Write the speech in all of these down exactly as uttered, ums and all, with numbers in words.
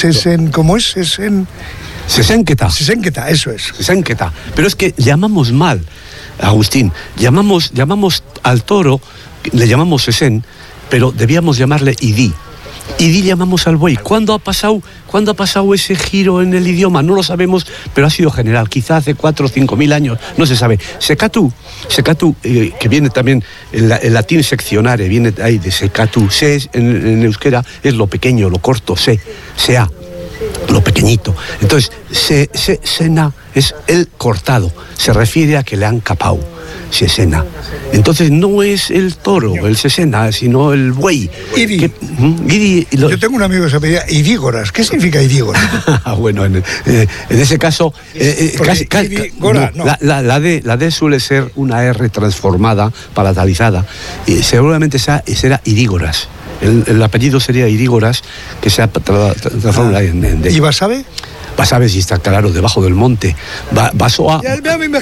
Sesen, ¿cómo es? Sesen... Sesénqueta. Sesénqueta, eso es. Sesénqueta. Pero es que llamamos mal, Agustín. Llamamos, llamamos al toro, le llamamos sesén, pero debíamos llamarle idí. Idí llamamos al buey. ¿Cuándo ha pasado, ¿cuándo ha pasado ese giro en el idioma? No lo sabemos, pero ha sido general. Quizá hace cuatro o cinco mil años, no se sabe. Secatú, secatú, eh, que viene también, el, el latín seccionare, viene ahí de secatú. Se en, en euskera es lo pequeño, lo corto, se, sea. Lo pequeñito. Entonces, se, se, sena es el cortado. Se refiere a que le han capao. Sesena. Entonces no es el toro, el sesena, sino el buey. Idi. Que, ¿Mm? Idi lo... Yo tengo un amigo que se apellida Idígoras. ¿Qué significa Idígoras? Bueno, en, eh, en ese caso, eh, eh, casi, casi, Idígora, no, no. La, la, la, D, la D suele ser una R transformada, palatalizada, y seguramente esa, será Idígoras. El, el apellido sería Idígoras, que se ha tra, tra, transformado ah. en, en D. ¿Y Basabe? Basabe si está claro, debajo del monte. Va, Basoa. Ya, a mí me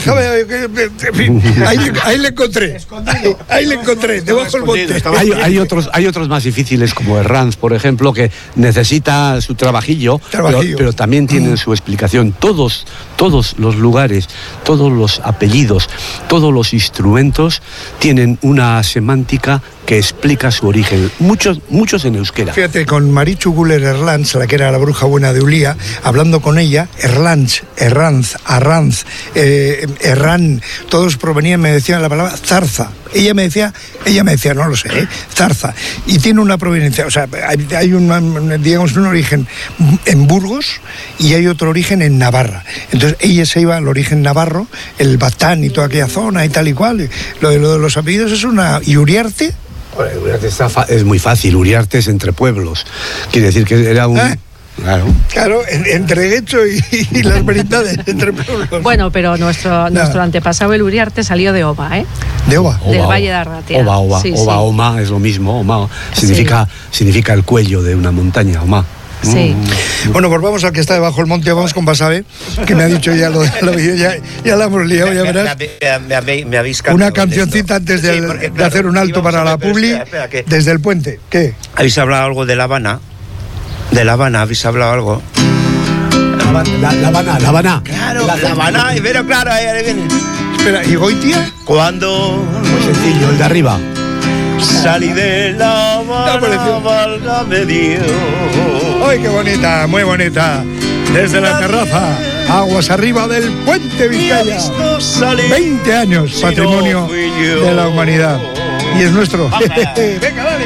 ahí, ahí le encontré. Ahí, ahí le encontré, debajo del monte. Hay, hay, otros, hay otros más difíciles, como Herranz, por ejemplo, que necesita su trabajillo, trabajillo. Pero, pero también tienen mm. su explicación. Todos, todos los lugares, todos los apellidos, todos los instrumentos tienen una semántica que explica su origen. Muchos, muchos en euskera. Fíjate, con Marichu Guller Erlanz, la que era la bruja buena de Ulía, hablando con ella, Erlanz, Herranz, Arranz, eh, Erran, todos provenían, me decían la palabra zarza. Ella me decía, ella me decía, no lo sé, ¿eh? zarza. Y tiene una proveniencia, o sea, hay, hay un, digamos, un origen en Burgos y hay otro origen en Navarra. Entonces ella se iba al origen navarro, el Batán y toda aquella zona y tal y cual. Lo de, lo de los apellidos es una... ¿Y Uriarte? Bueno, Uriarte está fa- es muy fácil, Uriarte es entre pueblos. Quiere decir que era un... ¿Eh? Claro, claro en, entre Guecho y, y las Veritas entre pueblos. Bueno, pero nuestro, nuestro antepasado, el Uriarte, salió de Oba, ¿eh? ¿De Oba? Del Oba, Valle de Arratia. Oba, Oba, sí, Oba, sí. Oma es lo mismo. Oma significa, sí. significa el cuello de una montaña, Oma. Sí. Mm. Bueno, volvamos al que está debajo del monte, vamos con Basabe, que me ha dicho ya lo, lo ya, ya la hemos liado, ya verás. Me, me, me habéis Una cancioncita antes de, sí, porque, claro, de hacer un alto para la publi, espera, espera, desde el puente. ¿Qué? ¿Habéis hablado algo de La Habana? ¿De La Habana habéis hablado algo? La, la Habana, La Habana. Claro, La, la Habana, pero claro, ahí, ahí viene. Espera, ¿y Goitia? Cuando... Muy sencillo, el de arriba. Salí de La Habana, válgame Dios. ¡Ay, qué bonita, muy bonita! Desde la terraza, aguas arriba del puente Vizcaya. veinte años, patrimonio de la humanidad. Y es nuestro. Venga, dale.